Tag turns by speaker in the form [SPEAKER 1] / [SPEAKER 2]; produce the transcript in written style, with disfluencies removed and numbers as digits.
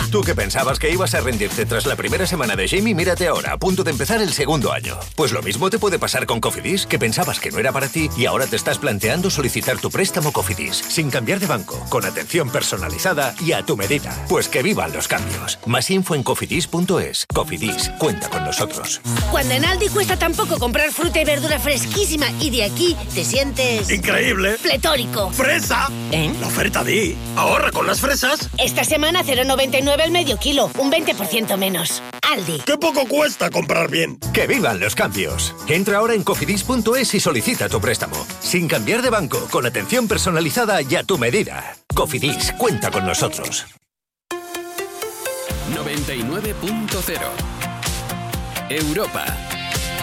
[SPEAKER 1] Tú que pensabas que ibas a rendirte tras la primera semana de Jamie, mírate ahora, a punto de empezar el segundo año. Pues lo mismo te puede pasar con Cofidis, que pensabas que no era para ti y ahora te estás planteando solicitar tu préstamo Cofidis, sin cambiar de banco, con atención personalizada y a tu medida. Pues que vivan los cambios. Más info en cofidis.es. Cofidis, cuenta con nosotros.
[SPEAKER 2] Cuando en Aldi cuesta tan poco comprar fruta y verdura fresquísima y de aquí te sientes...
[SPEAKER 3] ¡increíble!
[SPEAKER 2] ¡Pletórico!
[SPEAKER 3] ¡Fresa! La oferta di. Ahorra con las fresas.
[SPEAKER 2] Esta semana 0,99 el medio kilo, un 20% menos. Aldi.
[SPEAKER 3] ¡Qué poco cuesta comprar bien!
[SPEAKER 1] ¡Que vivan los cambios! Entra ahora en cofidis.es y solicita tu préstamo. Sin cambiar de banco, con atención personalizada y a tu medida. Cofidis, cuenta con nosotros.
[SPEAKER 4] 99.0 Europa.